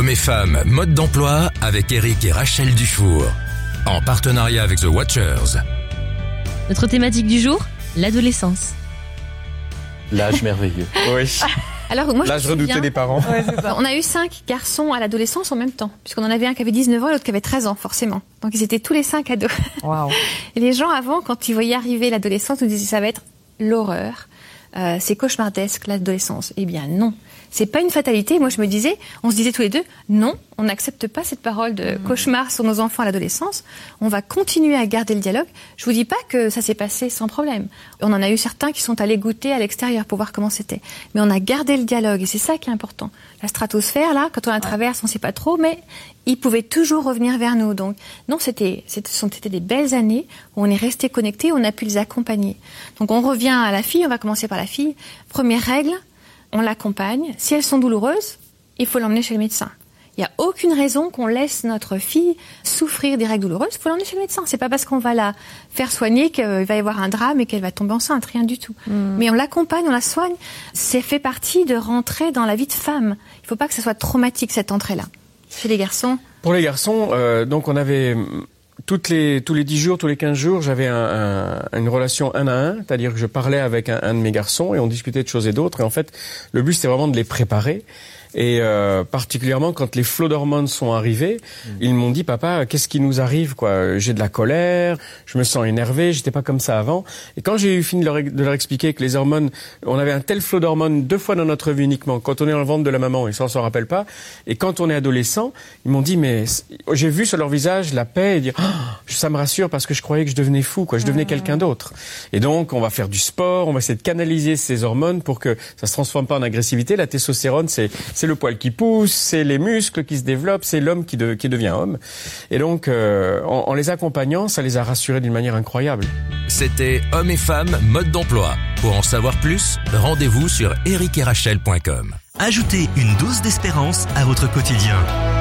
Hommes et femmes, mode d'emploi avec Eric et Rachel Dufour. En partenariat avec The Watchers. Notre thématique du jour, l'adolescence. L'âge merveilleux. Oui. Alors, moi, L'âge redouté des parents. Ouais, on a eu 5 garçons à l'adolescence en même temps, puisqu'on en avait un qui avait 19 ans et l'autre qui avait 13 ans, forcément. Donc ils étaient tous les 5 ados. Wow. Et les gens avant, quand ils voyaient arriver l'adolescence, nous disaient ça va être l'horreur. C'est cauchemardesque l'adolescence. Eh bien non, c'est pas une fatalité. Moi je me disais, on se disait tous les deux, non, on n'accepte pas cette parole de cauchemar sur nos enfants à l'adolescence. On va continuer à garder le dialogue. Je vous dis pas que ça s'est passé sans problème. On en a eu certains qui sont allés goûter à l'extérieur pour voir comment c'était. Mais on a gardé le dialogue et c'est ça qui est important. La stratosphère là, quand on la traverse, on sait pas trop, mais ils pouvaient toujours revenir vers nous. Donc non, c'était des belles années où on est resté connectés, on a pu les accompagner. Donc on revient à la fille, on va commencer par la fille. Première règle, on l'accompagne. Si elles sont douloureuses, il faut l'emmener chez le médecin. Il n'y a aucune raison qu'on laisse notre fille souffrir des règles douloureuses. Il faut l'emmener chez le médecin. C'est pas parce qu'on va la faire soigner qu'il va y avoir un drame et qu'elle va tomber enceinte, rien du tout. Mais on l'accompagne, on la soigne. C'est fait partie de rentrer dans la vie de femme. Il ne faut pas que ça soit traumatique cette entrée-là. Chez les garçons. Pour les garçons, donc on avait tous les 10 jours, tous les 15 jours, j'avais une relation 1 à 1, c'est-à-dire que je parlais avec un de mes garçons et on discutait de choses et d'autres. Et en fait, le but c'était vraiment de les préparer. Et particulièrement quand les flots d'hormones sont arrivés, ils m'ont dit papa, qu'est-ce qui nous arrive quoi? J'ai de la colère, je me sens énervé, j'étais pas comme ça avant. Et quand j'ai eu fini de leur expliquer que les hormones, on avait un tel flot d'hormones 2 fois dans notre vie uniquement, quand on est dans le ventre de la maman, ils s'en rappellent pas. Et quand on est adolescent, ils m'ont dit mais j'ai vu sur leur visage la paix et dire ça me rassure parce que je croyais que je devenais fou quoi, je devenais quelqu'un d'autre. Et donc on va faire du sport, on va essayer de canaliser ces hormones pour que ça se transforme pas en agressivité. La testostérone c'est le poil qui pousse, c'est les muscles qui se développent, c'est l'homme qui devient homme. Et donc, en les accompagnant, ça les a rassurés d'une manière incroyable. C'était Hommes et femmes, mode d'emploi. Pour en savoir plus, rendez-vous sur ericetrachel.com. Ajoutez une dose d'espérance à votre quotidien.